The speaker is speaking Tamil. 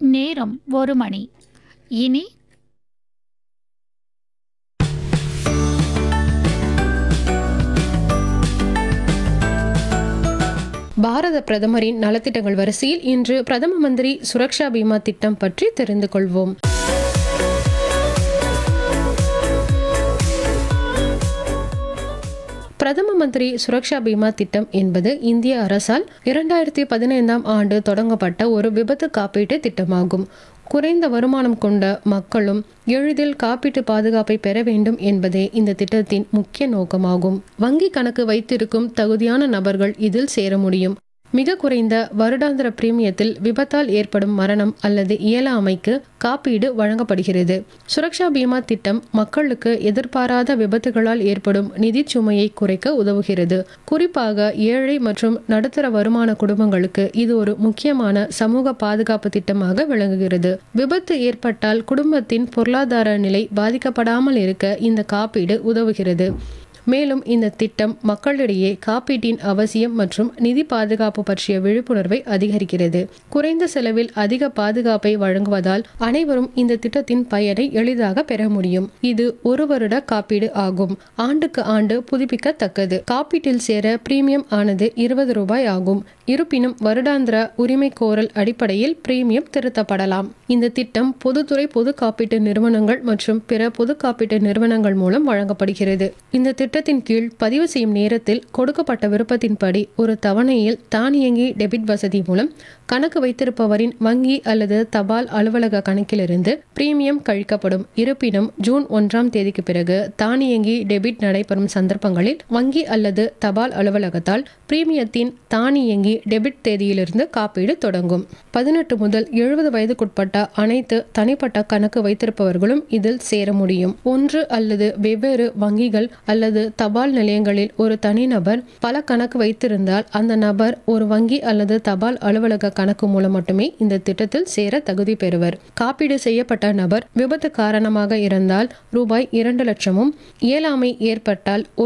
நேரம் 1 மணி. இனி பாரத பிரதமரின் நலத்திட்டங்கள் வரிசையில் இன்று பிரதம மந்திரி சுரக்ஷா பீமா திட்டம் பற்றி தெரிந்து கொள்வோம். பிரதம மந்திரி சுரக்ஷா பீமா திட்டம் என்பது இந்திய அரசால் 2015ஆம் ஆண்டு தொடங்கப்பட்ட ஒரு விபத்து காப்பீட்டு திட்டமாகும். குறைந்த வருமானம் கொண்ட மக்களும் எளிதில் காப்பீட்டு பாதுகாப்பை பெற வேண்டும் என்பதே இந்த திட்டத்தின் முக்கிய நோக்கமாகும். வங்கி கணக்கு வைத்திருக்கும் தகுதியான நபர்கள் இதில் சேர முடியும். மிக குறைந்த வருடாந்திர பிரீமியத்தில் விபத்தால் ஏற்படும் மரணம் அல்லது இயலாமைக்கு காப்பீடு வழங்கப்படுகிறது. சுரக்ஷா பீமா திட்டம் மக்களுக்கு எதிர்பாராத விபத்துகளால் ஏற்படும் நிதி சுமையை குறைக்க உதவுகிறது. குறிப்பாக ஏழை மற்றும் நடுத்தர வருமான குடும்பங்களுக்கு இது ஒரு முக்கியமான சமூக பாதுகாப்பு திட்டமாக விளங்குகிறது. விபத்து ஏற்பட்டால் குடும்பத்தின் பொருளாதார நிலை பாதிக்கப்படாமல் இருக்க இந்த காப்பீடு உதவுகிறது. மேலும் இந்த திட்டம் மக்களிடையே காப்பீட்டின் அவசியம் மற்றும் நிதி பாதுகாப்பு பற்றிய விழிப்புணர்வை அதிகரிக்கிறது. குறைந்த செலவில் அதிக பாதுகாப்பை வழங்குவதால் அனைவரும் இந்த திட்டத்தின் பயனை எளிதாக பெற முடியும். இது 1 வருட காப்பீடு ஆகும். ஆண்டுக்கு ஆண்டு புதுப்பிக்கத்தக்கது. காப்பீட்டில் சேர பிரீமியம் ஆனது 20 ரூபாய் ஆகும். இருப்பினும் வருடாந்திர உரிமை கோரல் அடிப்படையில் பிரீமியம் திருத்தப்படலாம். இந்த திட்டம் பொதுத்துறை பொது காப்பீட்டு நிறுவனங்கள் மற்றும் பிற பொது காப்பீட்டு நிறுவனங்கள் மூலம் வழங்கப்படுகிறது. இந்த திட்டத்தின் கீழ் பதிவு செய்யும் நேரத்தில் கொடுக்கப்பட்ட விருப்பத்தின்படி ஒரு தவணையில் தானியங்கி டெபிட் வசதி மூலம் கணக்கு வைத்திருப்பவரின் வங்கி அல்லது தபால் அலுவலக கணக்கிலிருந்து பிரீமியம் கழிக்கப்படும். இருப்பினும் ஜூன் 1ஆம் தேதிக்கு பிறகு தானியங்கி டெபிட் நடைபெறும் சந்தர்ப்பங்களில் வங்கி அல்லது தபால் அலுவலகத்தால் பிரீமியத்தின் தானியங்கி டெபிட் தேதியிலிருந்து காப்பீடு தொடங்கும். 18 முதல் 70 வயதுக்குட்பட்ட அனைத்து தனிப்பட்ட கணக்கு வைத்திருப்பவர்களும் இதில் சேர முடியும். ஒன்று அல்லது வெவ்வேறு வங்கிகள் அல்லது தபால் நிலையங்களில் ஒரு தனிநபர் பல கணக்கு வைத்திருந்தால் அந்த நபர் ஒரு வங்கி அல்லது தபால் அலுவலக கணக்கு மூலம் மட்டுமே இந்த திட்டத்தில் சேர தகுதி பெறுவர். காப்பீடு செய்யப்பட்ட நபர் விபத்து காரணமாக இருந்தால் ரூபாய் 2 லட்சமும், இயலாமை ஏற்பட்டால்